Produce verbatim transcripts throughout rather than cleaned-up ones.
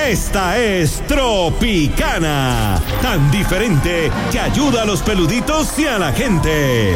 Esta es Tropicana, tan diferente que ayuda a los peluditos y a la gente.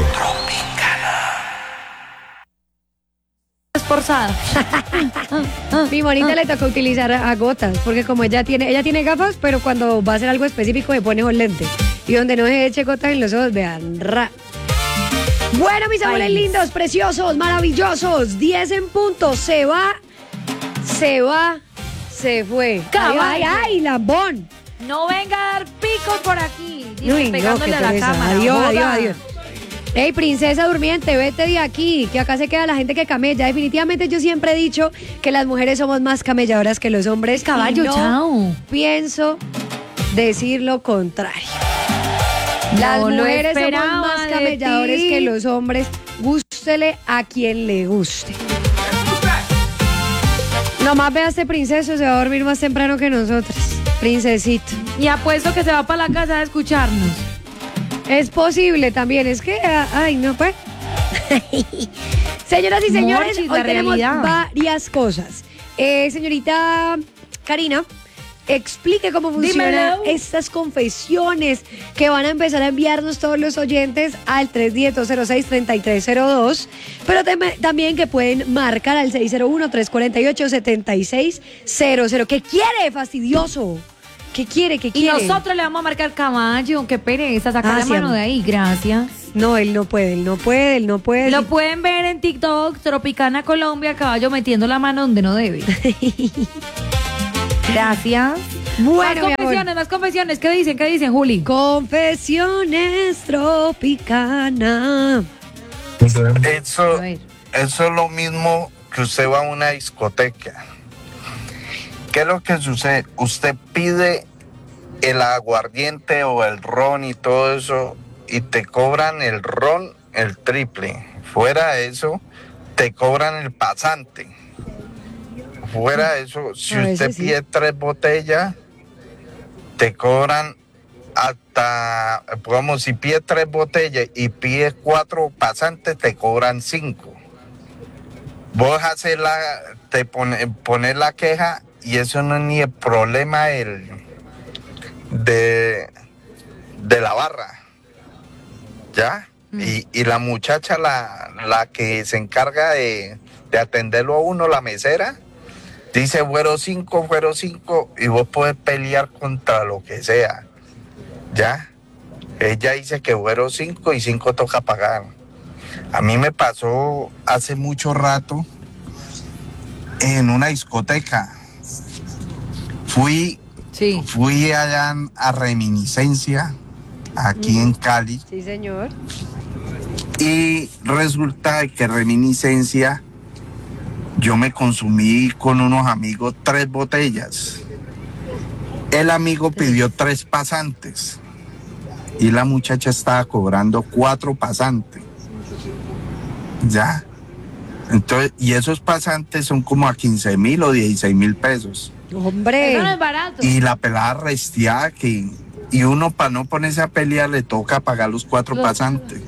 Esforzada. Mi monita le toca utilizar a gotas, porque como ella tiene, ella tiene gafas, pero cuando va a hacer algo específico me pone un lente. Y donde no se eche gotas en los ojos, vean, ra. Bueno, mis amores Ay. lindos, preciosos, maravillosos, diez en punto, se va, se va, se fue. Caballo. Ay, ay, ay, lambón. No venga a dar picos por aquí. Dice, Uy, no, pegándole qué a la pereza. cámara. Adiós, Joda. adiós, adiós. Ey, princesa durmiente, vete de aquí, que acá se queda la gente que camella. Definitivamente yo siempre he dicho que las mujeres somos más camelladoras que los hombres. Caballo, y no chao. pienso decir lo contrario. Las No lo mujeres somos esperaba más de camelladores ti. que los hombres. Gústele a quien le guste. Nomás vea este princeso, se va a dormir más temprano que nosotras. Princesito. Y apuesto que se va para la casa a escucharnos. Es posible también, es que, ah, ay, no pues. Señoras y señores, Morchis, hoy la tenemos realidad. varias cosas. Eh, señorita Karina, explique cómo funcionan Dímelo. estas confesiones que van a empezar a enviarnos todos los oyentes al tres uno cero, cero seis, tres tres cero dos, pero tem- también que pueden marcar al seis cero uno, tres cuatro ocho, siete seis cero cero. ¿Qué quiere, fastidioso? ¿Qué quiere? ¿Qué Y quiere? nosotros le vamos a marcar caballo. Qué pereza. Sacar Ah, la sí, mano amor. de ahí. Gracias. No, él no puede, él no puede, él no puede. Lo pueden ver en TikTok, Tropicana Colombia, caballo metiendo la mano donde no debe. Gracias. Bueno, más mi amor. confesiones, más confesiones. ¿Qué dicen? ¿Qué dicen, Juli? Confesiones Tropicana. Eso, A ver. eso es lo mismo que usted va a una discoteca. ¿Qué es lo que sucede? Usted pide el aguardiente o el ron y todo eso y te cobran el ron el triple. Fuera de eso, te cobran el pasante. Fuera de eso, si A veces usted sí. pide tres botellas, te cobran hasta, digamos, si pide tres botellas y pide cuatro pasantes, te cobran cinco. Vos haces la, te pone, pones la queja y eso no es ni el problema del, de, de la barra, ¿ya? Mm. Y, y la muchacha, la, la que se encarga de, de atenderlo a uno, la mesera, dice fueron cinco, fueron cinco, y vos podés pelear contra lo que sea, ¿ya? Ella dice que fueron cinco y cinco toca pagar. A mí me pasó hace mucho rato en una discoteca. Fui, Sí. fui allá a Reminiscencia, aquí en Cali, Sí, señor. y resulta que Reminiscencia yo me consumí con unos amigos tres botellas. El amigo pidió tres pasantes y la muchacha estaba cobrando cuatro pasantes. ¿Ya? Entonces, y esos pasantes son como a quince mil o dieciséis mil pesos. Hombre. Eso no es barato. Y la pelada restiada que... Y uno para no ponerse a pelear le toca pagar los cuatro Los- pasantes.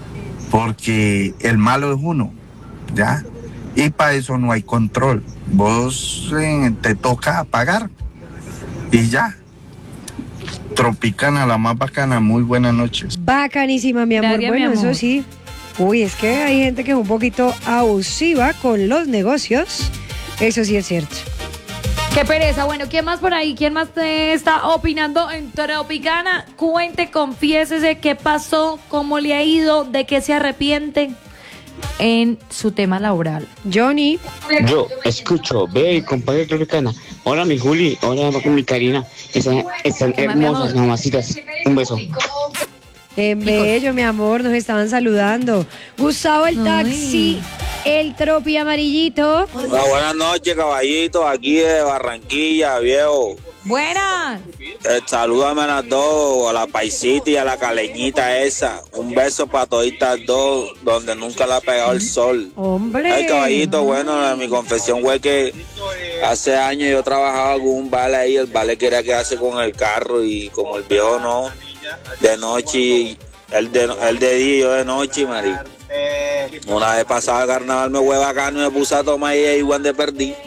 Porque el malo es uno, ¿ya? Y para eso no hay control. Vos eh, te toca pagar. Y ya. Tropicana, la más bacana. Muy buenas noches. Bacanísima, mi amor. Gracias, mi Bueno, amor. eso sí. Uy, es que hay gente que es un poquito abusiva con los negocios. Eso sí es cierto. Qué pereza. Bueno, ¿quién más por ahí? ¿Quién más te está opinando en Tropicana? Cuente, confiésese qué pasó, cómo le ha ido, de qué se arrepiente en su tema laboral. Johnny. Yo escucho, ve, compañero Tropicana. Hola, mi Juli. Hola, mi Karina. Están, están ¿Qué más, mi hermosas, amor? mamacitas. Un beso. En bello, mi amor, nos estaban saludando. Gustavo el Ay. taxi, el tropi amarillito. Hola, buenas noches, caballito, aquí de Barranquilla, viejo. Buenas. Eh, salúdame a las dos, a la paisita y a la caleñita esa. Un beso para toditas dos, donde nunca le ha pegado el sol. Hombre. Ay, caballito, bueno, mi confesión fue que hace años yo trabajaba con un vale ahí, el vale quería quedarse con el carro y como el viejo no, de noche, él de, él de día y yo de noche, marico. Una vez pasada el carnaval me fue bacano y me puse a tomar y igual de perdí.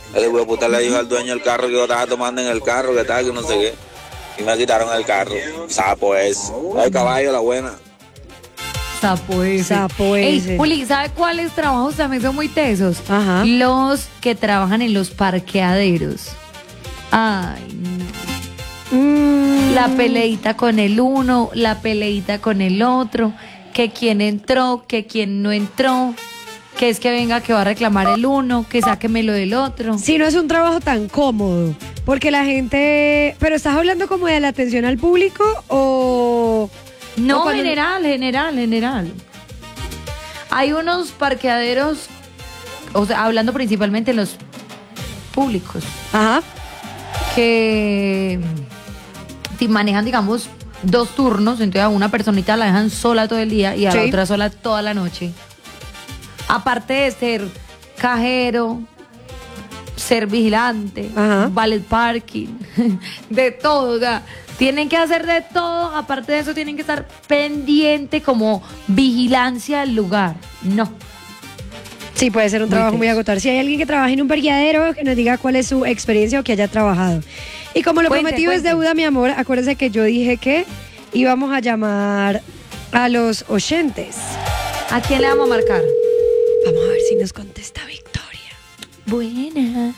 El hijo de puta le dijo al dueño del carro que yo estaba tomando en el carro, que tal, que no sé qué. Y me quitaron el carro. Sapo es. El caballo, la buena. Sapo ese. Sapo ese. Ey, Juli, ¿sabe cuáles trabajos también son muy tesos? Ajá. Los que trabajan en los parqueaderos. Ay, no. Mm. La peleita con el uno, la peleita con el otro, que quién entró, que quién no entró, que es que venga que va a reclamar el uno, que sáquemelo del otro. Si no es un trabajo tan cómodo, porque la gente... ¿Pero estás hablando como de la atención al público o...? No, o cuando- general, general, general. Hay unos parqueaderos, o sea, hablando principalmente en los públicos, Ajá. que te manejan, digamos, dos turnos, entonces a una personita la dejan sola todo el día y a la Sí. otra sola toda la noche. Aparte de ser cajero, ser vigilante, Ajá. valet parking, de todo, o sea, tienen que hacer de todo, aparte de eso tienen que estar pendiente como vigilancia del lugar. No. Sí, puede ser un Muy trabajo muy teso. agotador. Si hay alguien que trabaje en un parqueadero, que nos diga cuál es su experiencia o que haya trabajado. Y como lo Cuente, prometido es cuente. deuda, mi amor, acuérdense que yo dije que íbamos a llamar a los oyentes. ¿A quién le vamos a marcar? Vamos a ver si nos contesta Victoria. Buena.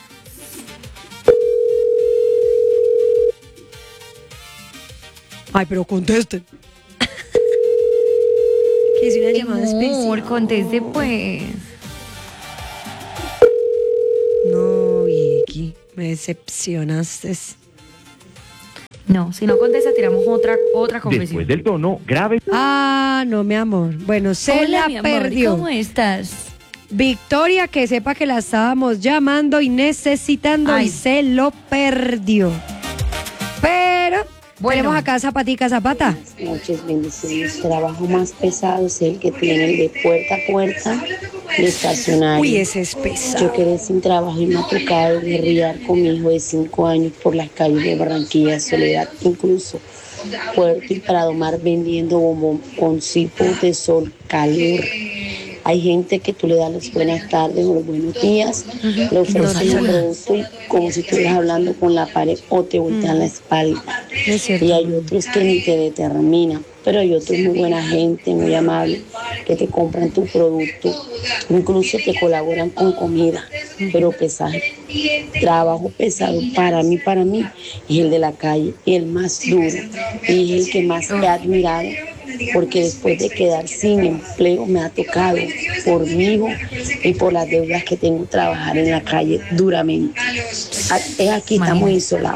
Ay, pero contesten. Que es una llamada Amor, especial. conteste pues. No, Vicky, me decepcionaste. No, si no contesta tiramos otra otra confesión. Después del tono grave. Ah, no, mi amor. Bueno, se Hola, la mi amor, perdió. ¿cómo estás? Victoria, que sepa que la estábamos llamando y necesitando Ay. y se lo perdió. Pero Bueno. tenemos acá Zapatica Zapata. Noches, bendiciones. El trabajo más pesado es el que tiene el de puerta a puerta de estacionario. Uy, ese es pesado. Yo quedé sin trabajo y me ha tocado guerrear con mi hijo de cinco años por las calles de Barranquilla, Soledad, incluso Puerto y Prado Mar vendiendo bomboncitos de sol, calor. Hay gente que tú le das las buenas tardes o los buenos días, le ofreces un producto y como si estuvieras hablando con la pared o te voltean la espalda. Es cierto. Y hay otros que ni te determinan, pero hay otros muy buena gente, muy amable, que te compran tu producto, incluso te colaboran con comida, pero pesado, trabajo pesado para mí, para mí, es el de la calle, el más duro, y es el que más he admirado, porque después de quedar sin empleo me ha tocado por mi hijo y por las deudas que tengo trabajar en la calle duramente. Es aquí, estamos isolados.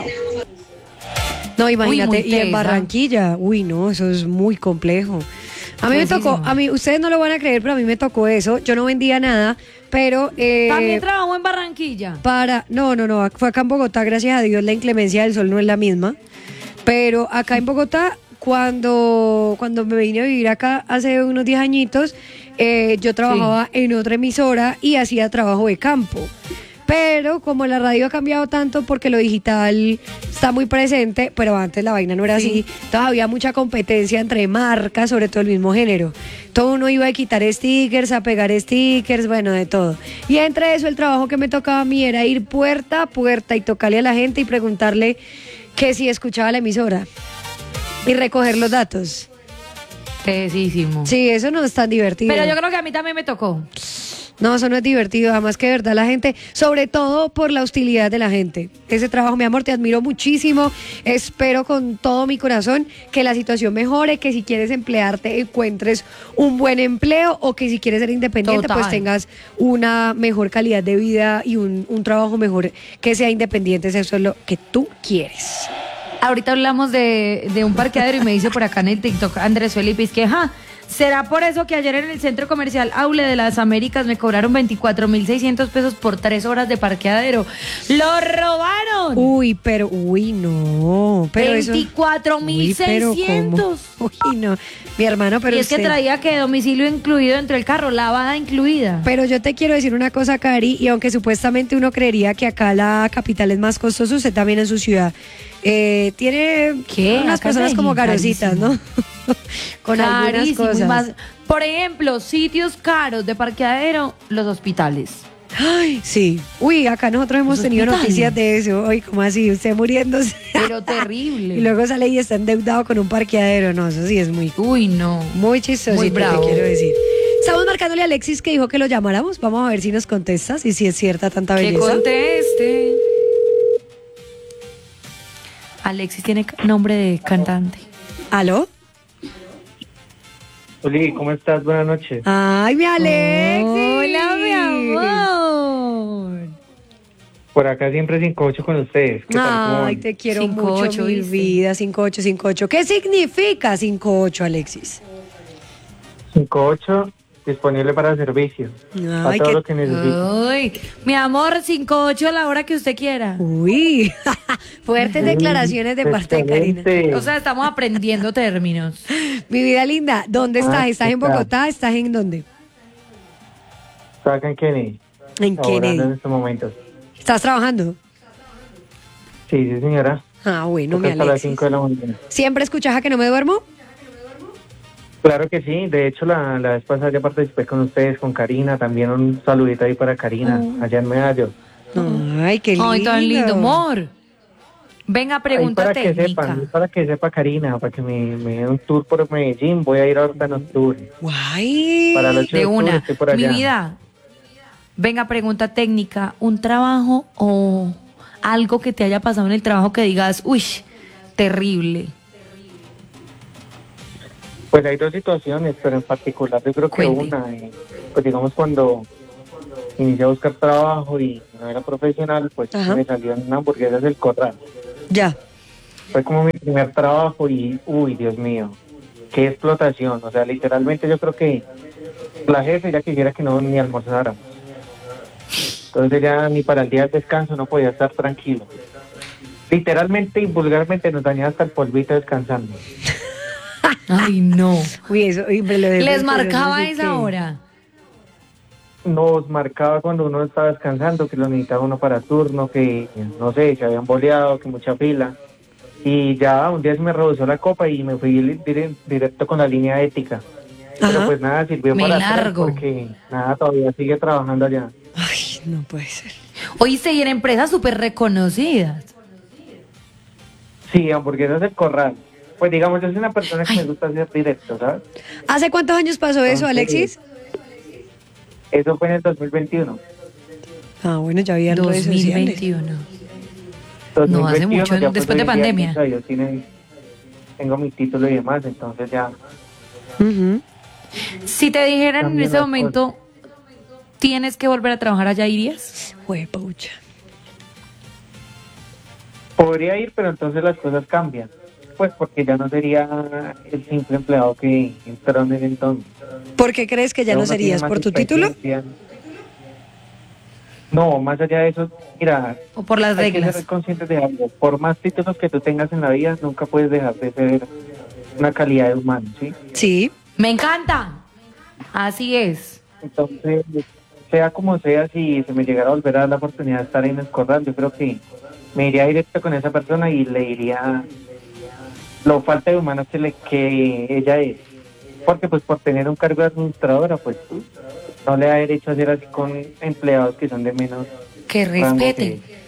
No, imagínate, muy y en tesa. Barranquilla, uy, no, eso es muy complejo. A mí me Tesísimo. tocó, a mí, ustedes no lo van a creer, pero a mí me tocó eso. Yo no vendía nada, pero eh, También trabajó en Barranquilla. para, no, no, no, fue acá en Bogotá, gracias a Dios, la inclemencia del sol no es la misma. Pero acá en Bogotá, cuando, cuando me vine a vivir acá hace unos diez añitos, eh, yo trabajaba en otra emisora y hacía trabajo de campo. Pero como la radio ha cambiado tanto porque lo digital está muy presente, pero antes la vaina no era Sí. así, entonces había mucha competencia entre marcas, sobre todo el mismo género. Todo uno iba a quitar stickers, a pegar stickers, bueno, de todo. Y entre eso el trabajo que me tocaba a mí era ir puerta a puerta y tocarle a la gente y preguntarle que si escuchaba la emisora y recoger los datos. Tesísimo. Sí, eso no es tan divertido. Pero yo creo que a mí también me tocó. No, eso no es divertido, además que de verdad la gente, sobre todo por la hostilidad de la gente. Ese trabajo, mi amor, te admiro muchísimo. Espero con todo mi corazón que la situación mejore, que si quieres emplearte encuentres un buen empleo o que si quieres ser independiente Total. pues tengas una mejor calidad de vida y un, un trabajo mejor que sea independiente, si eso es lo que tú quieres. Ahorita hablamos de, de un parqueadero y me dice por acá en el TikTok Andrés Felipe, es que, ja, ¿será por eso que ayer en el Centro Comercial Aule de las Américas me cobraron veinticuatro mil seiscientos pesos por tres horas de parqueadero? ¡Lo robaron! Uy, pero, uy, no. Pero eso- veinticuatro mil Uy, pero seiscientos. ¿cómo? Uy, no. Mi hermano, pero Y es que usted- traía que domicilio incluido dentro del carro, lavada incluida. Pero yo te quiero decir una cosa, Cari, y aunque supuestamente uno creería que acá la capital es más costoso, usted también en su ciudad eh, tiene ¿Qué? unas Acá personas es como garositas, ¿no? Con algunas Carísimo, y cosas. más- por ejemplo, sitios caros de parqueadero, los hospitales. Ay, sí. Uy, acá nosotros hemos tenido Hospital. noticias de eso. Hoy, como así, usted muriéndose. Pero terrible. Y luego sale y está endeudado con un parqueadero. No, eso sí es muy, Uy, no. muy chistoso. Muy bravo. quiero decir. Estamos marcándole a Alexis que dijo que lo llamáramos. Vamos a ver si nos contestas y si es cierta tanta Que belleza. conteste. Alexis tiene nombre de cantante. ¿Aló? Oli, ¿cómo estás? Buenas noches. Ay, mi Alexis. Hola, mi amor. Por acá siempre cinco ocho con ustedes. ¿Qué tal? ¿Cómo Ay, van? te quiero cinco mucho, ocho, mi ¿viste? vida. cinco ocho cinco ocho. ¿Qué significa cinco ocho, Alexis? cinco ocho, disponible para servicio. Para Ay, todo qué... lo que necesite. Ay, mi amor, cinco ocho a la hora que usted quiera. Uy, fuertes declaraciones de parte de Karina. Excelente. O sea, estamos aprendiendo términos. Mi vida linda, ¿dónde estás? Ah, ¿Estás en claro. Bogotá? ¿Estás en dónde? Estoy acá en Kennedy. En Laborando Kennedy. en estos momentos. ¿Estás trabajando? Sí, sí, señora. Ah, bueno, mi Toca hasta las Alexis. cinco de la mañana. ¿Siempre escuchas a que no me duermo? Claro que sí. De hecho, la, la vez pasada ya participé con ustedes, con Karina. También un saludito ahí para Karina, allá en Medallo. Ay, qué lindo. Ay, tan lindo, amor. Venga, Ahí pregunta para que técnica. sepan, para que sepa Karina, para que me, me dé un tour por Medellín. Voy a ir ahorita en octubre. Guay. Para el ocho de De octubre una. estoy por Mi allá. vida. Venga, pregunta técnica. ¿Un trabajo o algo que te haya pasado en el trabajo que digas, uy, terrible? Pues hay dos situaciones, pero en particular yo creo que Cuente. una, eh, pues digamos cuando inicié a buscar trabajo y no era profesional, pues Ajá. me salieron unas hamburguesas del Corral. Ya. Fue como mi primer trabajo y, uy, Dios mío, qué explotación. O sea, literalmente yo creo que la jefe ya quisiera que no ni almorzáramos. Entonces ya ni para el día del descanso no podía estar tranquilo. Literalmente y vulgarmente nos dañaba hasta el polvito descansando. Ay, no. Uy, eso, uy, me lo dejo, ¿Les pero marcaba no sé esa qué. hora? Nos marcaba cuando uno estaba descansando, que lo necesitaba uno para turno, que no sé, se habían boleado, que mucha fila. Y ya un día se me rebosó la copa y me fui li- dire- directo con la línea ética. Pero Ajá. pues nada, sirvió Me para atrás largo. porque nada, todavía sigue trabajando allá. Ay, no puede ser. Oíste, y en empresas súper reconocidas. Sí, hamburguesas del Corral. Pues digamos, yo soy una persona que me gusta hacer directo, ¿sabes? ¿Hace cuántos años pasó eso, Entonces, Alexis? Eso fue en el dos mil veintiuno. Ah, bueno, ya había redes dos mil sociales. veintiuno. dos mil No, hace veintiuno, mucho, ya, pues, después de hoy en día, pandemia. o sea, yo tiene- tengo mi título y demás, entonces ya. Ujú. Si te dijeran en Cambian ese las momento, tienes que volver a trabajar allá, ¿irías? Juepucha. Podría ir, pero entonces las cosas cambian. Pues porque ya no sería el simple empleado que entró en el entonces. ¿Por qué crees que ya no uno tiene serías? más ¿Por tu título? experiencia. No, más allá de eso, mira, ¿O por las hay que reglas? ser conscientes de algo. Por más títulos que tú tengas en la vida, nunca puedes dejar de ser una calidad de humano, ¿sí? Sí. Me encanta. Así es. Entonces, sea como sea, si se me llegara a volver a dar la oportunidad de estar en el Corral, yo creo que me iría directo con esa persona y le diría lo falta de humano que, le, que ella es. Porque pues por tener un cargo de administradora, pues no le da derecho a hacer así con empleados que son de menos Que rango respete. que-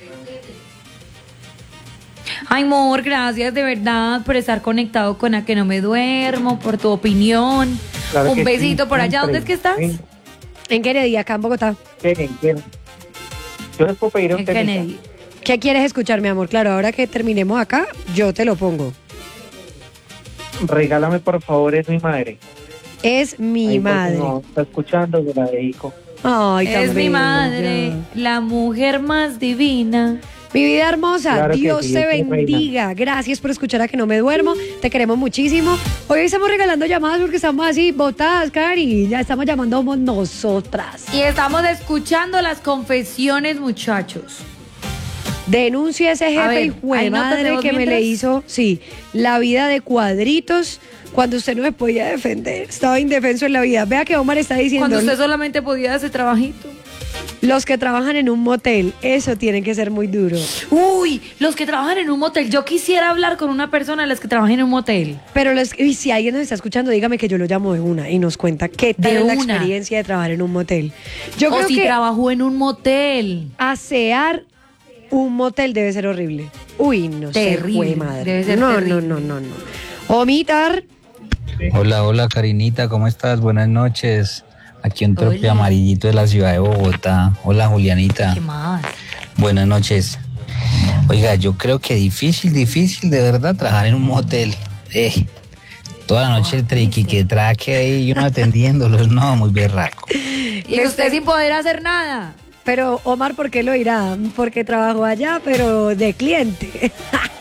Ay, amor, gracias de verdad por estar conectado con A Que No Me Duermo, por tu opinión. Claro Un que besito sí, por allá. siempre. ¿Dónde es que estás? Sí, ¿En Kennedy, acá en Bogotá? quieren, quieren. Yo les puedo pedir un En temita. Kennedy. ¿Qué quieres escuchar, mi amor? Claro, ahora que terminemos acá, yo te lo pongo. Regálame por favor, es mi madre. Es mi Ahí, porque madre. No, está escuchando, se la dedico. Ay, tan Es mi bello, madre, ya. la mujer más divina. Mi vida hermosa, Claro que Dios sí, te es mi reina. bendiga. Gracias por escuchar A Que No Me Duermo. Te queremos muchísimo. Hoy estamos regalando llamadas porque estamos así botadas, Cari. Ya estamos llamando somos nosotras. Y estamos escuchando las confesiones, muchachos. Denuncia a ese A jefe ver, y jue ¿hay notas de madre voz que me mientras? le hizo, sí, la vida de cuadritos cuando usted no me podía defender. Estaba indefenso en la vida. Vea que Omar está diciendo. Cuando usted solamente podía ese trabajito. Los que trabajan en un motel, eso tiene que ser muy duro. Uy, los que trabajan en un motel. Yo quisiera hablar con una persona de las que trabajan en un motel. Pero los, y si alguien nos está escuchando, dígame que yo lo llamo de una y nos cuenta qué tal De es la una. experiencia de trabajar en un motel. Yo o creo si que trabajó en un motel. asear un motel debe ser horrible. Uy, no sé, Terrible, jue madre. debe ser no, terrible. no, no, no, no. Omitar. Hola, hola Karinita, ¿cómo estás? Buenas noches. Aquí un tropi Hola. amarillito de la ciudad de Bogotá. Hola Julianita. ¿Qué más? Buenas noches. Oiga, yo creo que difícil, difícil de verdad trabajar en un motel. Eh, toda la noche el triqui que traque ahí y uno atendiéndolos, no, muy berraco. Y usted sin poder hacer nada. Pero Omar, ¿por qué lo irá? Porque trabajó allá, pero de cliente.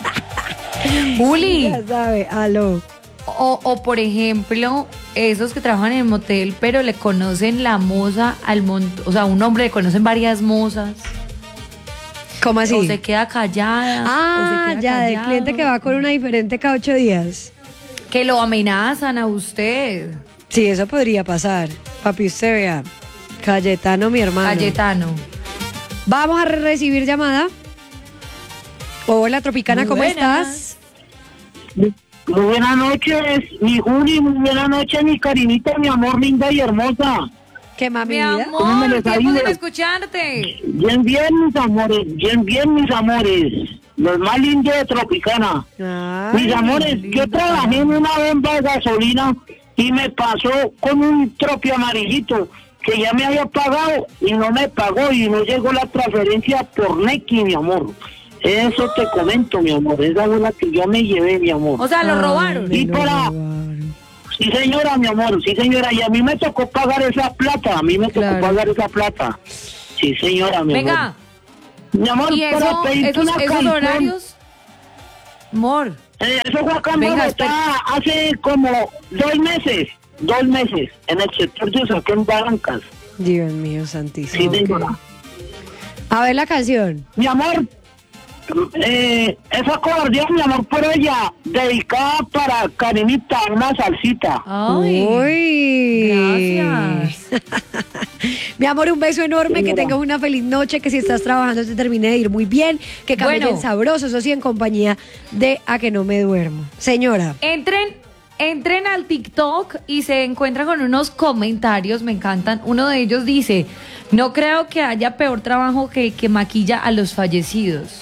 Juli. Ya sabe, aló. O, o por ejemplo, esos que trabajan en el motel, pero le conocen la moza al montón. O sea, un hombre le conocen varias mozas. ¿Cómo así? O se queda callada. Ah, o se queda ya, del callado. cliente que va con una diferente cada ocho días. Que lo amenazan a usted. Sí, eso podría pasar. Papi, usted vea. Cayetano, mi hermano. Cayetano. Vamos a re- recibir llamada. Hola, Tropicana, Muy ¿cómo buenas. estás? Muy buenas noches, mi Juli, muy buenas noches, mi Karinita, mi amor linda y hermosa. ¿Qué mami Mi vida? ¿Cómo me amor, les ha tiempo ido? sin escucharte. Bien, bien, mis amores, bien, bien, mis amores. Los más lindos de Tropicana. Ay, Mis amores, yo linda. trabajé en una bomba de gasolina y me pasó con un tropi amarillito que ya me había pagado y no me pagó y no llegó la transferencia por Nequi, mi amor. Eso te comento, mi amor, esa fue la que yo me llevé, mi amor. O sea, lo Ay, robaron. me Y lo para- robaron. Sí, señora, mi amor, sí, señora, y a mí me tocó pagar esa plata, a mí me tocó Claro. pagar esa plata. Sí, señora, mi Venga, amor. Mi amor, y para eso, pedirte esos, una esos canción. horarios. Amor, Eh, eso fue acá en Venga, Bogotá hace como dos meses, dos meses, en el sector de Usaquén, Barrancas. Dios mío, Sí, santísimo. señora. A ver la canción. Mi amor, eh, esa cobardía, mi amor, por ella, dedicada para Karinita, una salsita. ay, Uy. gracias. Mi amor, un beso enorme, que Señora. tengas una feliz noche, que si estás trabajando te termine de ir muy bien, que caminen Bueno. sabrosos, eso sí, en compañía de A que no me duermo. Señora, Entren, entren al TikTok y se encuentran con unos comentarios, me encantan. Uno de ellos dice, no creo que haya peor trabajo que que maquilla a los fallecidos.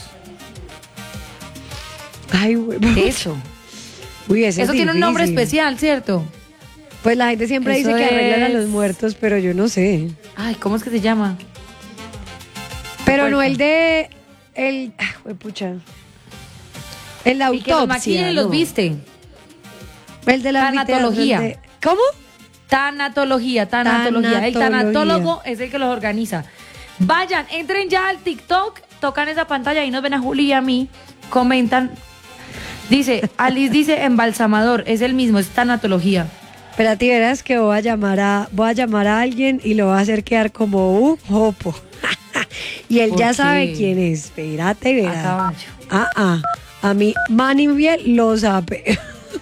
ay, güey. Eso. Uy, ese Eso es tiene un nombre difícil. especial, ¿cierto? Pues la gente siempre Eso dice que arreglan a es- los muertos, pero yo no sé. Ay, ¿cómo es que se llama? Pero no fuerte. el de. El. Ah, güey, pucha. El de Y que los autopsia. maquilla y los no. viste. El de la Tanatología. el de- ¿Cómo? Tanatología, tanatología. El Tanatología. tanatólogo es el que los organiza. Vayan, entren ya al TikTok, tocan esa pantalla y nos ven a Juli y a mí, comentan. Dice, Alice dice embalsamador, es el mismo, es tanatología. Espérate, verás que voy a llamar a voy a llamar a alguien y lo voy a hacer quedar como un jopo. Y él ¿Por ya qué? sabe quién es. Espérate, A verás. caballo. Ah, ah. A mí, Manny bien lo sabe.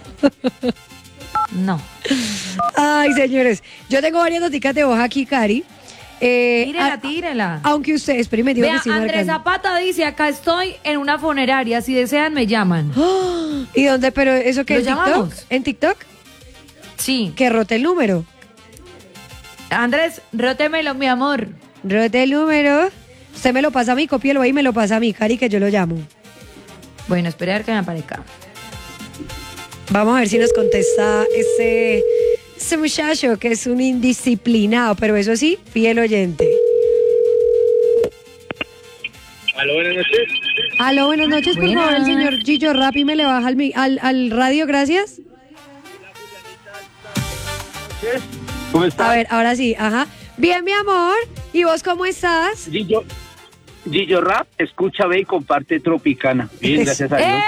No. Ay, señores. Yo tengo varias noticas de hoja aquí, Cari. Eh, Tírela, a- tírela. Aunque usted, espérame, digo Vea, que sí Andrés marcando. Zapata dice, acá estoy en una funeraria, si desean me llaman. ¡Ah! ¿Y dónde? ¿Pero eso qué? ¿Lo ¿En TikTok? llamamos? ¿En TikTok? Sí. Que rote el número. Andrés, rótemelo, mi amor. Rote el número. Usted me lo pasa a mí, cópielo ahí y me lo pasa a mí, Cari, que yo lo llamo. Bueno, espera a ver que me aparezca. Vamos a ver si nos contesta ese, ese muchacho que es un indisciplinado, pero eso sí, fiel oyente. Aló, buenas noches. Aló, buenas noches, por Buenas. favor, el señor Gillo Rappi me le baja al, mi- al, al radio, gracias. ¿Cómo estás? A ver, ahora sí, ajá. Bien, mi amor, ¿y vos cómo estás? Gillo, Gillo Rap, escucha, ve y comparte Tropicana. Bien, gracias a Dios. ¡Eh!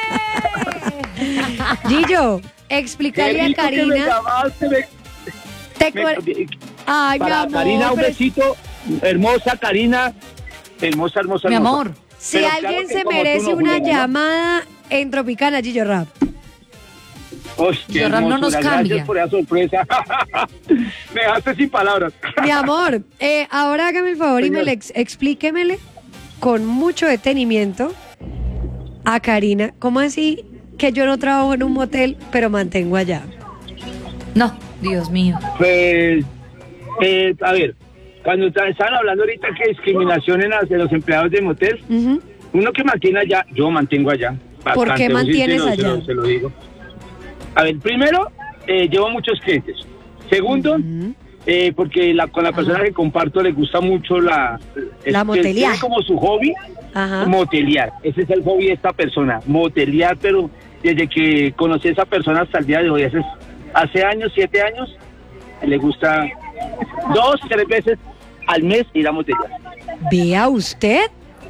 Gillo, explícale a rico que me Karina. llamaste, me- Te me- cu- Ay, mi para amor. Karina, un pero besito. Hermosa, Karina. Hermosa, hermosa, Mi hermosa. amor. si Pero alguien claro que se como tú merece no, una Juliana, ¿no? llamada en Tropicana, Gillo Rap. Uy, qué Bizarrap no nos hermosura. cambia. Gracias por esa sorpresa. Me dejaste sin palabras. Mi amor, eh, ahora hágame el favor y me le ex- explíquemele con mucho detenimiento a Karina. ¿Cómo así que yo no trabajo en un motel, pero mantengo allá? No, Dios mío. Pues, eh, a ver, cuando ta- estaban hablando ahorita que discriminación en las- de los empleados de motel, Ujú. uno que mantiene allá, yo mantengo allá. ¿Por qué Bastante, mantienes sí, se lo- allá? Se lo, se lo digo. A ver, primero, eh, llevo muchos clientes. Segundo, eh, porque la, con la persona que comparto le gusta mucho la... La es- motelear. tiene como su hobby, Ajá. motelear. Ese es el hobby de esta persona, motelear, pero desde que conocí a esa persona hasta el día de hoy, hace, hace años, siete años, le gusta dos, tres veces al mes ir a motelear. Vea usted,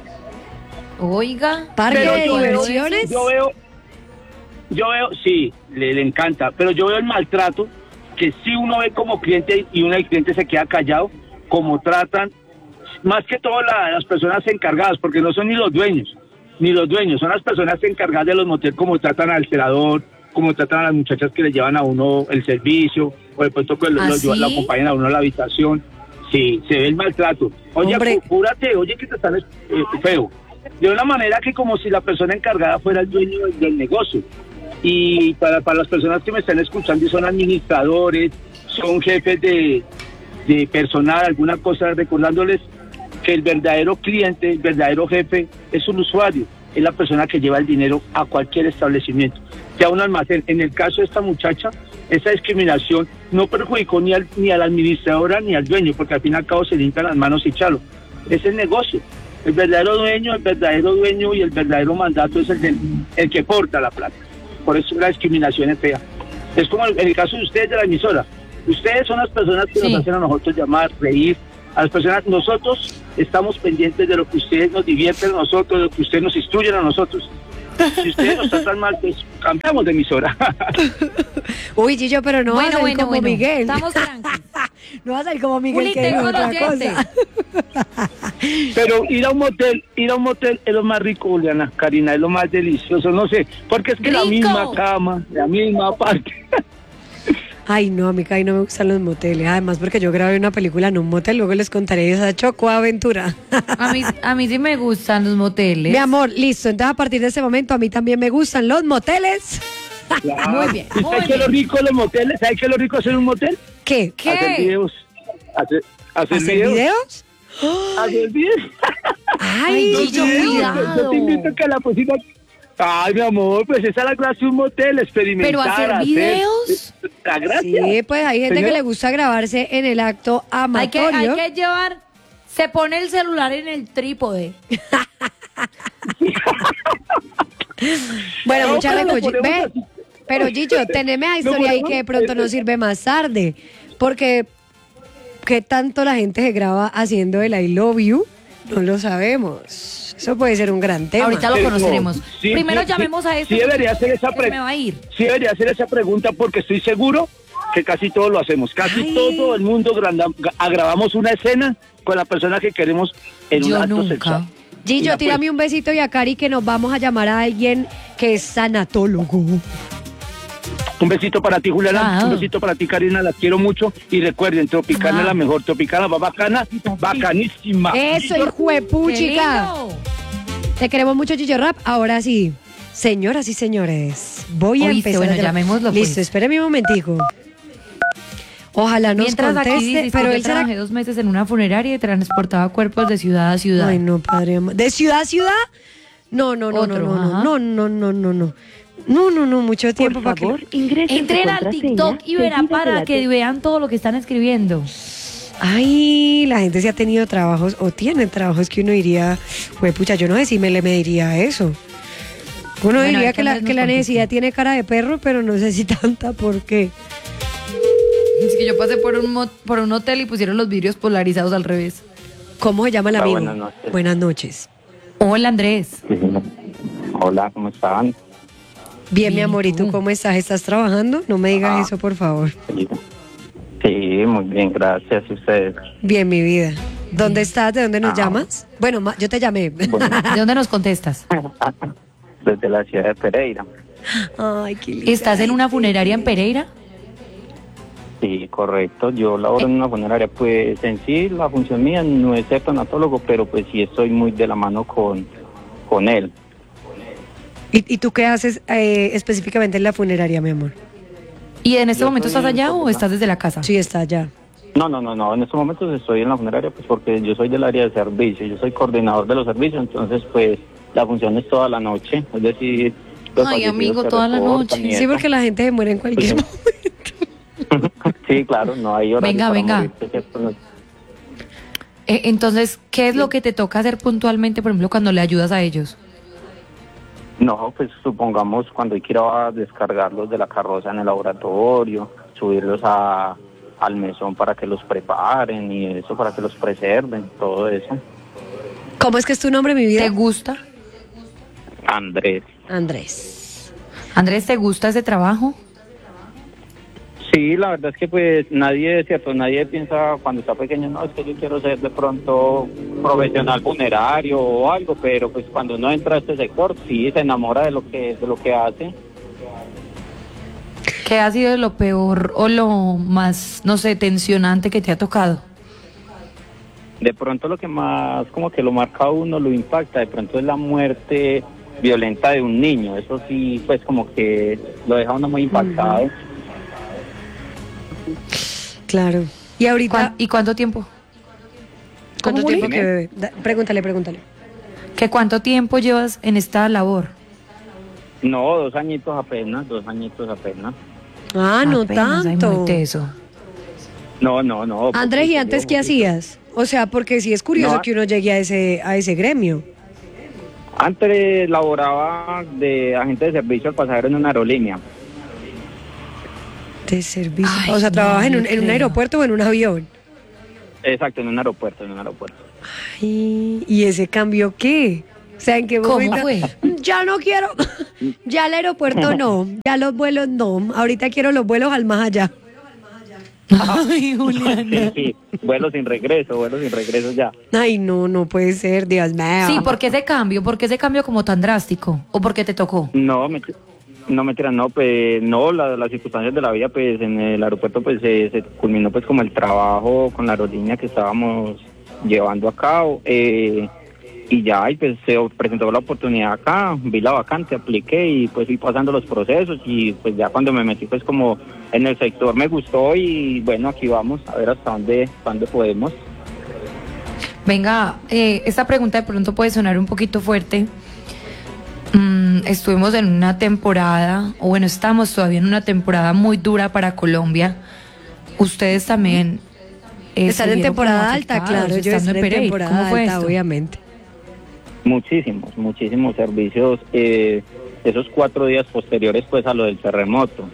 Oiga. parque Pero de yo veo- diversiones. Yo veo, yo veo, sí, le, le encanta, pero yo veo el maltrato que sí uno ve como cliente y uno del cliente se queda callado, como tratan, más que todo la- las personas encargadas, porque no son ni los dueños, ni los dueños, son las personas encargadas de los moteles, como tratan al celador, como tratan a las muchachas que le llevan a uno el servicio, o de pronto que lo, ¿Ah, lo- sí? lo acompañan a uno a la habitación. Sí, se ve el maltrato. Oye, Hombre. cu- cúrate, oye que te están eh, feo. De una manera que como si la persona encargada fuera el dueño del, del negocio. Y para, para las personas que me están escuchando y son administradores, son jefes de, de personal, alguna cosa, recordándoles que el verdadero cliente, el verdadero jefe es un usuario, es la persona que lleva el dinero a cualquier establecimiento, ya un almacén. En el caso de esta muchacha, esa discriminación no perjudicó ni, al, ni a la administradora ni al dueño, porque al fin y al cabo se limpian las manos y chalo. Es el negocio. El verdadero dueño, el verdadero dueño y el verdadero mandato es el, del, el que porta la plata. Por eso la discriminación es fea. Es como en el caso de ustedes de la emisora. Ustedes son las personas que Sí. nos hacen a nosotros llamar, reír. A las personas, nosotros estamos pendientes de lo que ustedes nos divierten a nosotros, de lo que ustedes nos instruyen a nosotros. Si ustedes nos tratan mal, pues cambiamos de emisora. Uy, Gillo, pero no Bueno, vas a salir bueno, como bueno. Miguel. Estamos tranquilos. No vas a salir como Miguel, Juli, que tengo dijo otra los oyentes. cosa. Pero ir a un motel, ir a un motel es lo más rico, Juliana, Karina, es lo más delicioso, no sé, porque es que la Rico. misma cama, la misma parte. Ay, no, a mí casi no me gustan los moteles. Además, porque yo grabé una película en un motel, luego les contaré esa chocoaventura. A mí, a mí sí me gustan los moteles. Mi amor, listo. Entonces, a partir de ese momento, a mí también me gustan los moteles. Muy bien, ¿Y muy sabes qué es lo bien. rico de los moteles? ¿Sabes qué es lo rico de hacer un motel? ¿Qué? ¿Qué? Hacer videos. Hacer, hacer, ¿Hacer videos. videos? Hacer videos. Ay, Ay, Gillo, Videos. cuidado. Yo te invito a que a la próxima... Ay, mi amor, pues esa es la gracia de un motel, experimentar. ¿Pero hacer videos? La gracia. sí, pues hay gente Señor. que le gusta grabarse en el acto Hay que, amatorio. hay que llevar, se pone el celular en el trípode. Bueno, No, muchas pero lo gracias. ponemos Ve, así. pero Gillo, teneme a Lo historia ahí ponemos- que de pronto nos sirve más tarde. Porque qué tanto la gente se graba haciendo el I love you, no lo sabemos. Eso puede ser un gran tema. Ahorita lo Pero, conoceremos. sí, Primero sí, llamemos sí, a este. Sí debería hacer esa que se me pregunta. va a ir. Sí debería hacer esa pregunta porque estoy seguro que casi todos lo hacemos. Casi Ay. todo el mundo granda- grabamos una escena con la persona que queremos en un Yo acto nunca. sexual. Gillo, Mira, pues, tírame un besito y a Cari que nos vamos a llamar a alguien que es sanatólogo. Un besito para ti, Juliana. Ah. Un besito para ti, Karina. Las quiero mucho. Y recuerden, Tropicana Ah. es la mejor. Tropicana va bacana, bacanísima. Eso, hijo de ¡Qué puchica. lindo! Te queremos mucho, Gillo Rap. Ahora sí, señoras y señores, voy a Oíste, empezar. bueno, a llamar. llamémoslo, pues. Listo, espérame un momentico. Ojalá nos Mientras aquí conteste, dices, pero yo él será... trabajé dos meses en una funeraria y transportaba cuerpos de ciudad a ciudad. Ay, no, padre amado. ¿De ciudad a ciudad? No, no, no, Otro, no, no, ajá. no, no, no, no, no. No, no, no, mucho tiempo para que... Entren al TikTok y verán para que vean todo lo que están escribiendo. Ay, la gente sí ha tenido trabajos o tiene trabajos que uno diría, güey, pucha, yo no sé si me le mediría eso. Uno Bueno, diría hay que que la, Andrés que nos la conteste. necesidad tiene cara de perro, pero no sé si tanta, ¿por qué? Es que yo pasé por un, mo- por un hotel y pusieron los vidrios polarizados al revés. ¿Cómo se llama el Hola, amigo? buenas noches. Buenas noches. Hola, Andrés. Hola, ¿cómo están? Bien, mi Bien, amor, ¿y tú tú. cómo estás? ¿Estás trabajando? No me digas Ah. eso, por favor. Sí, Sí, muy bien, gracias a ustedes. Bien, mi vida. ¿Dónde estás? ¿De dónde nos Ah. llamas? Bueno, ma- yo te llamé. Bueno, ¿De dónde nos contestas? desde la ciudad de Pereira. Ay, qué lindo. ¿Estás en una funeraria en Pereira? Sí, correcto. Yo laboro en una funeraria. Pues en sí, la función mía no es ser tanatólogo, pero pues sí estoy muy de la mano con, con él. ¿Y, y tú qué haces eh, específicamente en la funeraria, mi amor? ¿Y en este Yo momento soy estás allá o profesional. estás desde la casa? Sí, está allá. No, no, no, no. En estos momentos estoy en la funeraria, pues porque yo soy del área de servicio. Yo soy coordinador de los servicios, entonces pues la función es toda la noche. Es decir, los Ay, fallecidos amigo, se toda la reportan noche. y Sí, eso. porque la gente se muere en cualquier Pues, momento. Sí, claro, no hay horario Venga, para venga. morirse, ¿cierto? No. Eh, entonces, ¿qué es lo que te toca hacer puntualmente, por ejemplo, cuando le ayudas a ellos? No, pues supongamos cuando hay que ir a descargarlos de la carroza en el laboratorio, subirlos a, al mesón para que los preparen y eso, para que los preserven, todo eso. ¿Cómo es que es tu nombre, mi vida? ¿Te gusta? Andrés. Andrés. Andrés, ¿te gusta ese trabajo? Sí, la verdad es que pues nadie, es cierto, nadie piensa cuando está pequeño, no, es que yo quiero ser de pronto profesional funerario o algo, pero pues cuando uno entra a este sector, sí, se enamora de lo que, de lo que hace. ¿Qué ha sido lo peor o lo más, no sé, tensionante que te ha tocado? De pronto lo que más como que lo marca a uno, lo impacta, de pronto es la muerte violenta de un niño. Eso sí, pues como que lo deja a uno muy impactado. Uh-huh. Claro. ¿Y ahorita? ¿Y cuánto tiempo? ¿Cuánto ¿Cómo, tiempo Juli? que bebe? Da- pregúntale, pregúntale. ¿Qué cuánto tiempo llevas en esta labor? No, dos añitos apenas, dos añitos apenas. Ah, no Apenas, ay, tanto. muy teso. No, no, no. Andrés, ¿y poquito, antes qué poquito. hacías? O sea, porque sí es curioso No. que uno llegue a ese a ese gremio. Antes laboraba de agente de servicio al pasajero en una aerolínea. De servicio. Ay, o sea, no, ¿trabajas en yo un, en un creo. aeropuerto o en un avión? Exacto, en un aeropuerto, en un aeropuerto. Ay, ¿y ese cambio qué? O sea, ¿en qué ¿Cómo momento? fue? Ya no quiero, ya el aeropuerto no, ya los vuelos no, ahorita quiero los vuelos al más allá. Ay, Juliana. Sí, sí, vuelo sin regreso, vuelo sin regreso ya. Ay, no, no puede ser, Dios mío. Sí, ¿por qué ese cambio? ¿Por qué ese cambio como tan drástico? ¿O por qué te tocó? No, me, no mentira, no, pues no, la- las circunstancias de la vida, pues en el aeropuerto pues se, se culminó pues como el trabajo con la aerolínea que estábamos llevando a cabo, eh, y ya, y pues se presentó la oportunidad acá, vi la vacante, apliqué y pues fui pasando los procesos y pues ya cuando me metí pues como en el sector me gustó y bueno, aquí vamos a ver hasta dónde, hasta dónde podemos. Venga, eh, esta pregunta de pronto puede sonar un poquito fuerte. Mm, estuvimos en una temporada, o bueno, estamos todavía en una temporada muy dura para Colombia. Ustedes también eh, Están se en vieron temporada como alta, afectados, claro, yo estando estoy en Pereira. temporada ¿Cómo fue alta, esto? obviamente. Muchísimos, muchísimos servicios, eh, esos cuatro días posteriores pues a lo del terremoto.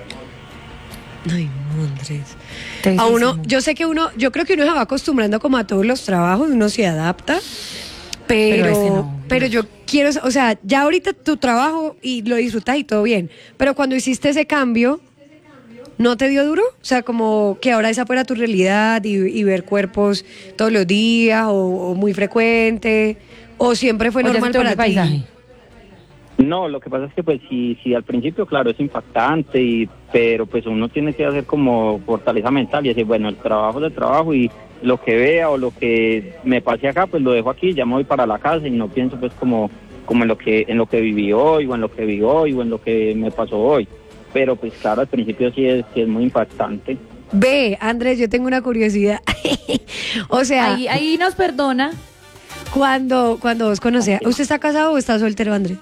Ay, no, Andrés. A Tesísimo. uno, yo sé que uno, yo creo que uno se va acostumbrando como a todos los trabajos, uno se adapta, pero, Pero ese no, pero yo quiero, o sea, ya ahorita tu trabajo y lo disfrutas y todo bien, pero cuando hiciste ese cambio, ¿no te dio duro? O sea, como que ahora esa fuera tu realidad y, y ver cuerpos todos los días o, o muy frecuente, o siempre fue ¿O ya se normal te volvió para ti. paisaje? No, lo que pasa es que pues sí, sí al principio claro es impactante, y, pero pues uno tiene que hacer como fortaleza mental y decir, bueno, el trabajo es el trabajo y lo que vea o lo que me pase acá pues lo dejo aquí, ya me voy para la casa y no pienso pues como, como en lo que en lo que viví hoy o en lo que vi hoy o en lo que me pasó hoy. Pero pues claro, al principio sí es, sí es muy impactante. Ve, Andrés, yo tengo una curiosidad. O sea, Ahí, ahí nos perdona. cuando, cuando vos conocías, ¿usted está casado o está soltero, Andrés?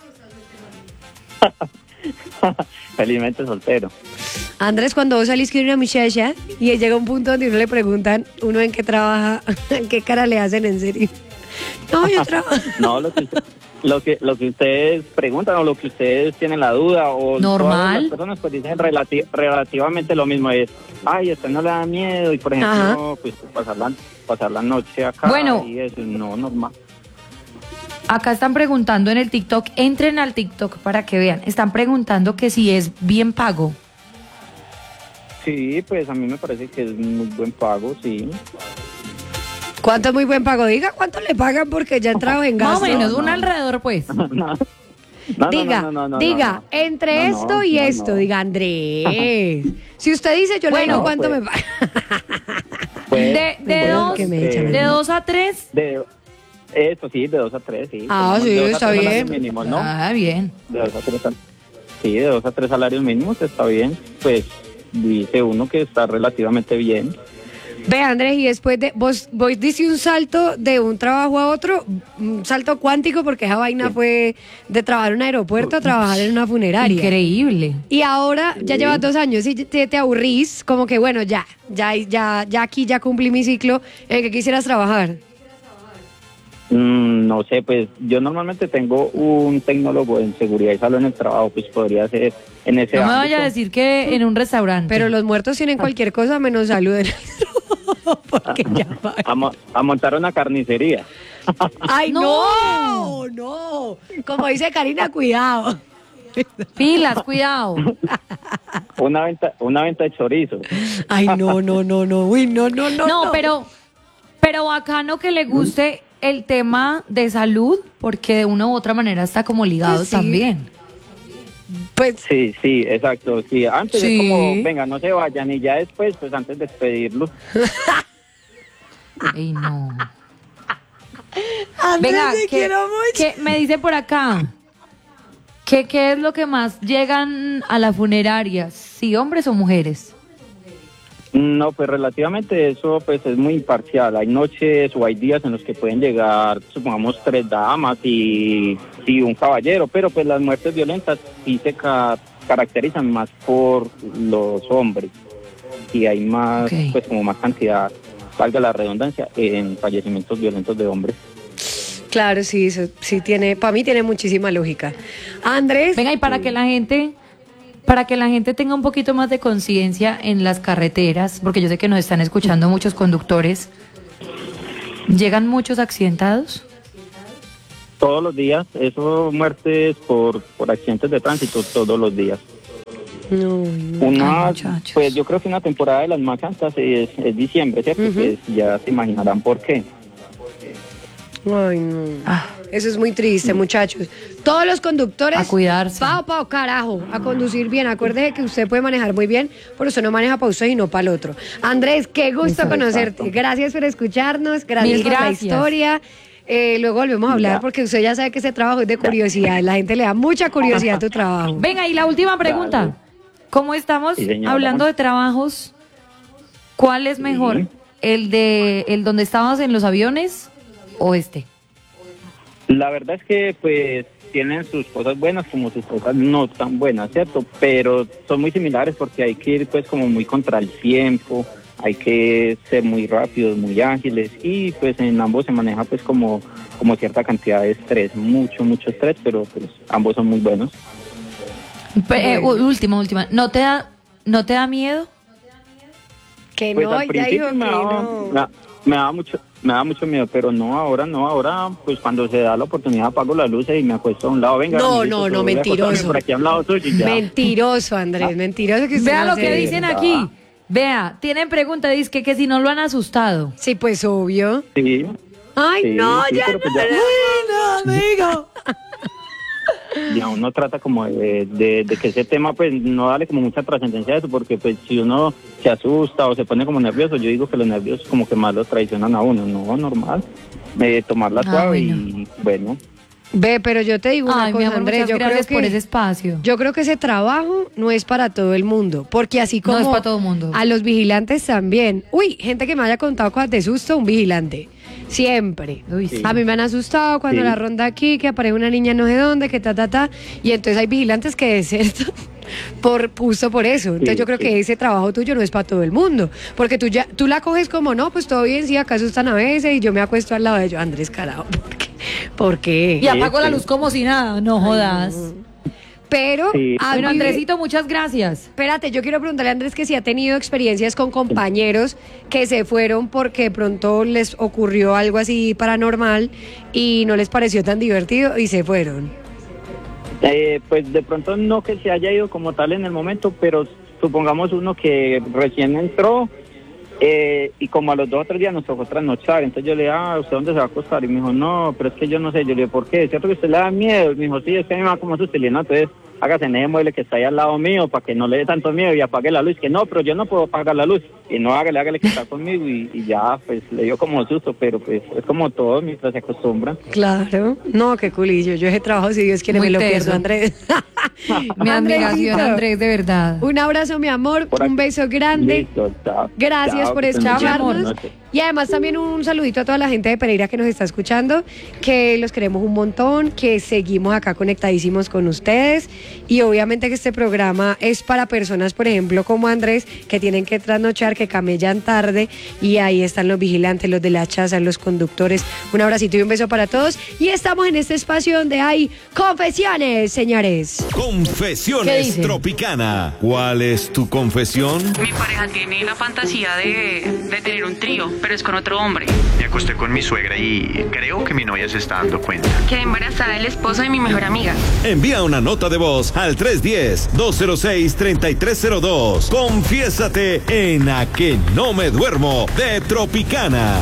Felizmente soltero. Andrés, cuando vos salís con una muchacha y llega un punto donde uno le preguntan uno en qué trabaja, en qué cara le hacen en serio. No, yo trabajo. No, lo que, usted- lo que lo que ustedes preguntan o lo que ustedes tienen la duda o Normal. todas las personas pues dicen relati- relativamente lo mismo, es, ay, a usted no le da miedo y por ejemplo, pues pasar la, pasar la noche acá Bueno. y eso, no, normal. Acá están preguntando en el TikTok, entren al TikTok para que vean. Están preguntando que si es bien pago. Sí, pues a mí me parece que es muy buen pago, sí. ¿Cuánto es muy buen pago? Diga, ¿cuánto le pagan? Porque ya entraba en Más gasto. o menos, no, un no. alrededor pues. No, diga, no, no, no, no, diga, no, no. entre No, no, esto y no, esto, no. diga Andrés. Si usted dice, yo le Bueno, digo cuánto pues. me paga. Pues, De, de, pues, dos, que me echan a de mí. dos a tres. de, eso sí, de dos a tres, sí. Ah, Tenemos sí, de dos a está tres bien. salarios mínimos, ¿no? Ah, bien. De dos a tres, sal- sí, de dos a tres salarios mínimos está bien. Pues dice uno que está relativamente bien. Ve, Andrés, y después de, vos, vos diste un salto de un trabajo a otro, un salto cuántico, porque esa vaina fue de trabajar en un aeropuerto a trabajar en una funeraria. Increíble. Y ahora ya llevas dos años y te, te aburrís, como que bueno, ya, ya, ya, ya aquí ya cumplí mi ciclo. ¿En qué quisieras trabajar? Mm, no sé, pues yo normalmente tengo un tecnólogo en seguridad y salud en el trabajo, pues podría ser en ese No me ámbito. vaya a decir que en un restaurante. Pero los muertos tienen cualquier cosa menos salud. en el trabajo, porque ya va. a, mo- a montar una carnicería. ¡Ay, No. no! ¡No! Como dice Karina, cuidado. Pilas, cuidado. Una venta, una venta de chorizo. Ay, no, no, no, no. Uy, no, no, no. No, pero, pero bacano que le guste el tema de salud, porque de una u otra manera está como ligado Pues sí. también. Pues Sí, sí, exacto. Sí, antes Sí. es como, venga, no se vayan y ya después, pues antes de despedirlos. Ey, no. Andrés, Venga, te que, quiero mucho. que me dice por acá que qué es lo que más llegan a la funeraria, si hombres o mujeres. No, pues relativamente eso pues es muy imparcial. Hay noches o hay días en los que pueden llegar, supongamos, tres damas y, y un caballero, pero pues las muertes violentas sí se ca- caracterizan más por los hombres y hay más, Ok. pues como más cantidad, valga la redundancia, en fallecimientos violentos de hombres. Claro, sí, eso sí tiene, para mí tiene muchísima lógica. Andrés, Venga, y para que la gente, para que la gente tenga un poquito más de conciencia en las carreteras, porque yo sé que nos están escuchando muchos conductores, ¿llegan muchos accidentados? Todos los días, eso muertes por, por accidentes de tránsito todos los días. no, no. Una, Ay, muchachos. pues yo creo que una temporada de las más altas es, es diciembre, ¿cierto? Ujú. Pues ya se imaginarán por qué. Ay, no. Ah. Eso es muy triste, muchachos. Todos los conductores. A cuidarse. Pao, pao, carajo. A conducir bien. Acuérdese que usted puede manejar muy bien, pero usted no maneja para usted y no para el otro. Andrés, qué gusto Exacto. conocerte. Gracias por escucharnos. Gracias Mil por la gracias. historia. Eh, luego volvemos a hablar Ya. porque usted ya sabe que ese trabajo es de curiosidad. La gente le da mucha curiosidad a tu trabajo. Venga, y la última pregunta. Dale. ¿Cómo estamos Sí, señora. hablando de trabajos? ¿Cuál es mejor? ¿El de el donde estabas en los aviones o este? La verdad es que pues tienen sus cosas buenas como sus cosas no tan buenas, ¿cierto? Pero son muy similares porque hay que ir pues como muy contra el tiempo, hay que ser muy rápidos, muy ágiles y pues en ambos se maneja pues como, como cierta cantidad de estrés, mucho, mucho estrés, pero pues ambos son muy buenos. Pe- eh, u- última, última. ¿No te da, no te da miedo? Que Pues no, al ya principio dijo que me daba, no. me da- me daba mucho me da mucho miedo, pero no ahora, no ahora, pues cuando se da la oportunidad apago las luces y me acuesto a un lado, venga. No, amiguito, no, no, voy a acostarme mentiroso. por aquí a un lado suyo y ya. Mentiroso, Andrés. Mentiroso que usted Vea no lo hace que eso. dicen aquí. Vea, tienen pregunta, dice que, que si no lo han asustado. Sí, pues obvio. Sí. Ay, Sí, no, sí, ya pero pues ya- no, amigo. Y a uno trata como de, de, de que ese tema pues no darle como mucha trascendencia a eso, porque pues si uno se asusta o se pone como nervioso, yo digo que los nervios como que más lo traicionan a uno, no, normal, eh, tomarla Ah, suave bueno. y bueno. Ve, pero yo te digo una Ay, mi cosa, amor, Andrés, muchas yo creo gracias que por ese espacio. yo creo que ese trabajo no es para todo el mundo, porque así No como es para todo el mundo. a los vigilantes también. Uy, gente que me haya contado cosas de susto, un vigilante. Siempre. Uy, sí. A mí me han asustado cuando Sí. la ronda aquí, que aparece una niña no sé dónde, que ta, ta, ta. Y entonces hay vigilantes que desertan por, justo por eso. Entonces Sí, yo creo sí. que ese trabajo tuyo no es para todo el mundo. Porque tú ya, tú la coges como, no, pues todo bien, sí, acá asustan a veces y yo me acuesto al lado de ellos. Andrés, carajo, ¿por qué? ¿Por qué? Y apago la sí. luz como si nada, no jodas. Pero, Sí. a Bueno, mí- Andresito, muchas gracias. espérate, yo quiero preguntarle a Andrés que si ha tenido experiencias con compañeros que se fueron porque de pronto les ocurrió algo así paranormal y no les pareció tan divertido y se fueron. Eh, pues de pronto no que se haya ido como tal en el momento, pero supongamos uno que recién entró Eh, y como a los dos o tres días nos tocó trasnochar, entonces yo le dije, ah, ¿usted dónde se va a acostar? Y me dijo, no, pero es que yo no sé. Yo le dije, ¿por qué? ¿Es cierto que usted le da miedo? Y me dijo, sí, es que a mí me da como susto. Y le dije, no, entonces hágase en ese mueble que está ahí al lado mío para que no le dé tanto miedo y apague la luz. Que no, pero yo no puedo apagar la luz. Y no, hágale, hágale que está conmigo. Y, y ya, pues le dio como susto, pero pues es como todo mientras se acostumbran. Claro. No, qué culillo. Yo ese trabajo, si Dios quiere, Muy me lo teso. pierdo, Andrés. Mi admiración, Andrés, de verdad. Un abrazo, mi amor. Un beso grande. Listo, chao. Gracias Chao, por que estén muy bien. escucharnos. Buenas noches. Y además también un saludito a toda la gente de Pereira que nos está escuchando, que los queremos un montón, que seguimos acá conectadísimos con ustedes. Y obviamente que este programa es para personas, por ejemplo, como Andrés, que tienen que trasnochar, que camellan tarde. Y ahí están los vigilantes, los de la chaza, los conductores. Un abracito y un beso para todos. Y estamos en este espacio donde hay confesiones, señores. ¿Qué Confesiones dice? Tropicana. ¿Cuál es tu confesión? Mi pareja tiene la fantasía de, de tener un trío, pero es con otro hombre. Me acosté con mi suegra y creo que mi novia se está dando cuenta. Quedé embarazada del esposo de mi mejor amiga. Envía una nota de voz al tres uno cero, dos cero seis, tres tres cero dos. Confiésate en A que no me duermo de Tropicana.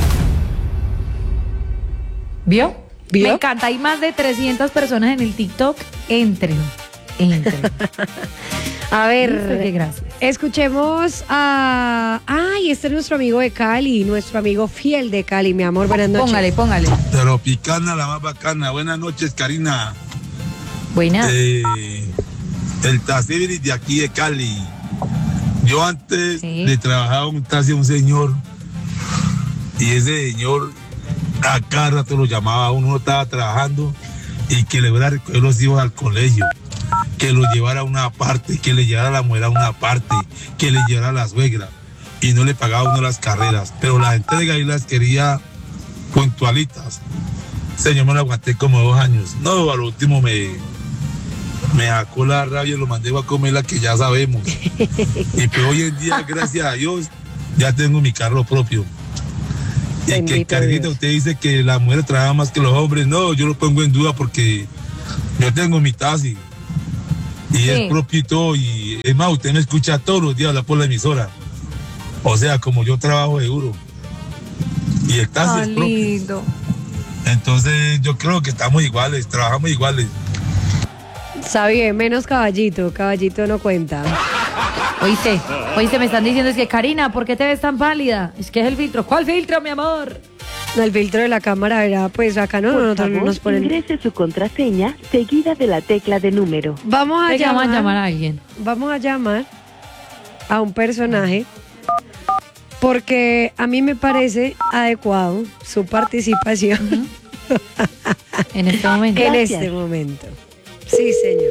¿Vio? ¿Vio? Me encanta. Hay más de trescientas personas en el TikTok. Entren. Entren. A ver, Listo, que gracias. escuchemos a... Ay, este es nuestro amigo de Cali, nuestro amigo fiel de Cali, mi amor. Buenas noches. Póngale, póngale. Tropicana, la más bacana. Buenas noches, Karina. Buena. Eh, el taxi de aquí de Cali. Yo antes Sí. le trabajaba un taxi a un señor y ese señor a cada rato lo llamaba, uno no estaba trabajando y que le fuera a recoger los hijos al colegio, que lo llevara a una parte, que le llevara a la mujer a una parte, que le llevara a la suegra y no le pagaba uno las carreras, pero la gente de Cali las quería puntualitas. Señor, me lo aguanté como dos años. No, al último me, me sacó la rabia y lo mandé a comer la que ya sabemos. Y pues hoy en día, gracias a Dios, ya tengo mi carro propio. Y que Bendito Carguita, Dios. usted dice que las mujeres trabajan más que los hombres. No, yo lo pongo en duda porque yo tengo mi taxi. Y Sí. es propio y todo. Y es más, usted me escucha todos los días hablar por la emisora. O sea, como yo trabajo seguro. Y el taxi Ah, es propio. lindo. Entonces yo creo que estamos iguales, trabajamos iguales. Está bien, menos caballito, caballito no cuenta. Oíste, oíste, me están diciendo, es que Karina, ¿por qué te ves tan pálida? Es que es el filtro. ¿Cuál filtro, mi amor? No, el filtro de la cámara era, pues acá no, Por nosotros favor, nos ponen... ingrese su contraseña seguida de la tecla de número. Vamos a Venga, vamos llamar, a llamar a alguien. vamos a llamar a un personaje porque a mí me parece adecuado su participación En este momento. en Gracias. este momento. Sí, señor.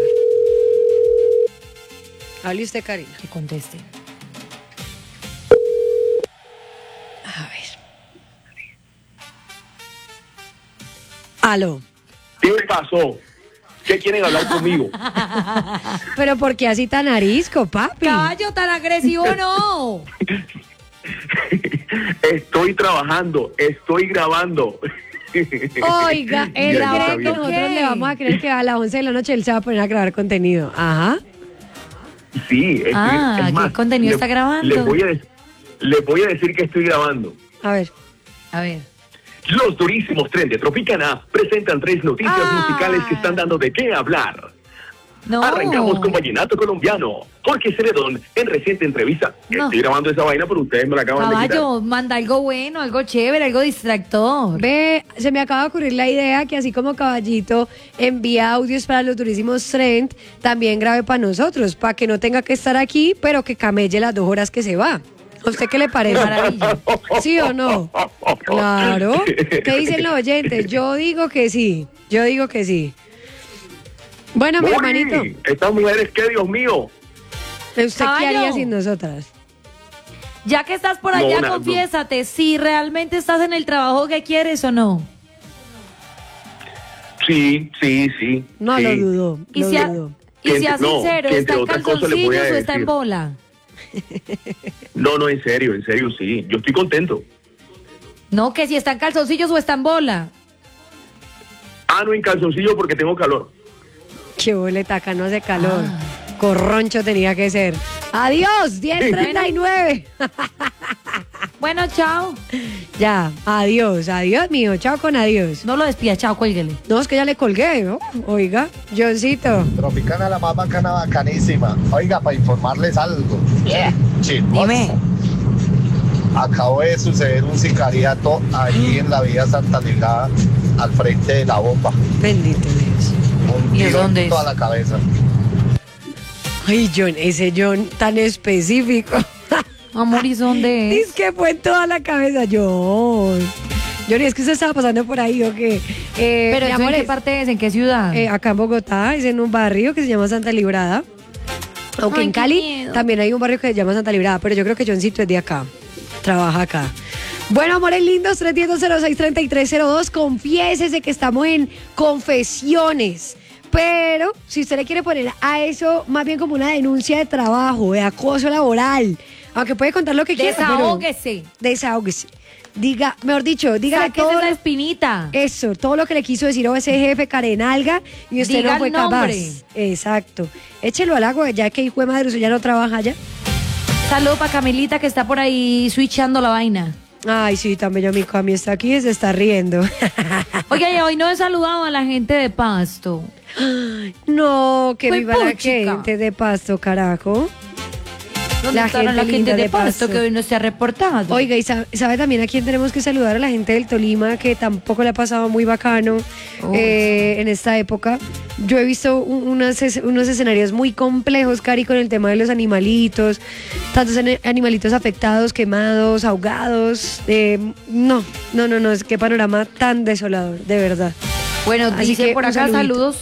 Hable usted, Karina. Que conteste. A ver. Aló. ¿Qué pasó? ¿Qué quieren hablar conmigo? Pero ¿por qué así tan arisco, papi? Caballo tan agresivo, no. Estoy trabajando, estoy grabando. Oiga, él Ya, ya cree que sabía. nosotros le vamos a creer que a las once de la noche él se va a poner a grabar contenido. Ajá. Sí, estoy, Ah, es ¿qué más, contenido le- está grabando? Les voy, a, dec- les voy a decir que estoy grabando. A ver. A ver. Los durísimos Tren de Tropicana presentan tres noticias Ah. musicales que están dando de qué hablar. No. Arrancamos con Vallenato Colombiano. Jorge Celedón, en reciente entrevista, que No. estoy grabando esa vaina, pero ustedes me la acaban de quitar. Caballo, manda algo bueno, algo chévere, algo distractor. Ve, se me acaba de ocurrir la idea que así como Caballito envía audios para los durísimos Trend, también grabe para nosotros, para que no tenga que estar aquí, pero que camelle las dos horas que se va. ¿A usted qué le parece? Maravilla. ¿Sí o no? Claro. ¿Qué dicen los oyentes? Yo digo que sí. Yo digo que sí. Bueno, mi Uy, hermanito, estas mujeres, ¿qué, Dios mío? ¿usted qué Caballo. haría sin nosotras? Ya que estás por No, allá, nada, no. confiésate, si realmente estás en el trabajo que quieres o no. Sí, sí, sí. No sí. lo dudo. Y lo sea, dudo. y Que sea entre- no, sincero, que ¿está entre en otras cosas le voy a calzoncillos o está en decir. bola? No, no, en serio, en serio, sí. Yo estoy contento. No, que si está en calzoncillos o está en bola. Ah, no, en calzoncillo porque tengo calor. Qué boleta, acá no hace calor. Ah. Corroncho tenía que ser. Adiós, diez treinta y nueve. Bueno, chao. Ya, adiós, adiós mío, chao con adiós. No lo despida, chao, cuélguele. No, es que ya le colgué, ¿no? Oiga, Johncito. Tropicana, la más bacana, bacanísima. Oiga, para informarles algo. Yeah. Dime. Acabó de suceder un sicariato ahí en la vía Santa Librada, al frente de la bomba. Bendito Dios. Un ¿Y de tiro dónde en es? toda la cabeza. Ay, John, ese John tan específico. Amor, ¿y dónde es? Es que fue en toda la cabeza, John. John, ¿y es que usted estaba pasando por ahí o qué? Eh, Pero mi ¿eso amor, en qué es- parte es? ¿En qué ciudad? eh, acá en Bogotá, es en un barrio que se llama Santa Librada. Aunque Ay, en qué Cali miedo. también hay un barrio que se llama Santa Librada, pero yo creo que Johncito es de acá. Trabaja acá. Bueno, amores lindos, tres uno cero, cero seis, tres tres cero dos. Confiésese que estamos en confesiones. Pero si usted le quiere poner a eso más bien como una denuncia de trabajo, de acoso laboral, aunque puede contar lo que quiera. pero- Desahóguese. Desahóguese. Diga, mejor dicho, dígale Sáquese todo. esa espinita. Eso, todo lo que le quiso decir o ese jefe carenalga y usted Diga no fue el nombre. capaz. Exacto. Échelo al agua, ya que hijo de madre, usted ya no trabaja allá. Saludo para Camilita que está por ahí switchando la vaina. Ay, sí, tan bello mi Cami está aquí y se está riendo. Oiga, y hoy no he saludado a la gente de Pasto. No, que Fue viva la puchica. gente de Pasto, carajo. ¿Dónde La estará gente la gente linda de, de Pasto, Pasto. que hoy no se ha reportado? Oiga, y sabe, sabe también a quién tenemos que saludar, a la gente del Tolima, que tampoco le ha pasado muy bacano eh, en esta época. Yo he visto un- unas es- unos escenarios muy complejos, Cari, con el tema de los animalitos, tantos ani- animalitos afectados, quemados, ahogados. eh, no, no, no, no, es que panorama tan desolador, de verdad. Bueno, Así dice que por un acá saludito. saludos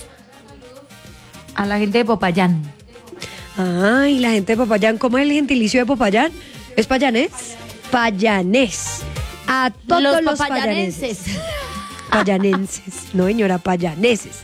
a la gente de Popayán. Ay, la gente de Popayán, ¿cómo es el gentilicio de Popayán? ¿Es payanés? Payanés. A todos Los los, papayanenses. payanenses. Payanenses. No, señora, payaneses.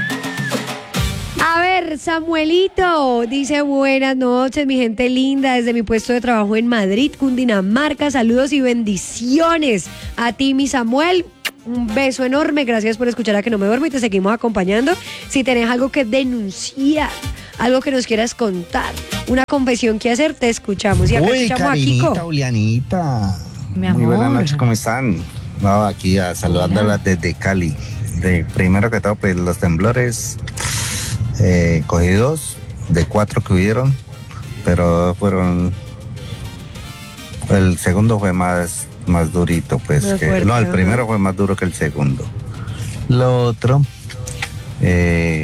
A ver, Samuelito dice buenas noches, mi gente linda, desde mi puesto de trabajo en Madrid, Cundinamarca. Saludos y bendiciones a ti, mi Samuel. Un beso enorme, gracias por escuchar a Que No Me Duermo y te seguimos acompañando. Si tenés algo que denunciar, algo que nos quieras contar, una confesión que hacer, te escuchamos. Y acá Uy, escuchamos a Karinita, Kiko. Julianita. Mi Muy buenas amor. noches, ¿cómo están? No, aquí a saludándolas desde Cali. De, primero que todo, pues los temblores, eh, cogí dos, de cuatro que hubieron, pero fueron, el segundo fue más, más durito, pues, Más que- fuerte, no, el ajá. primero fue más duro que el segundo. Lo otro, eh,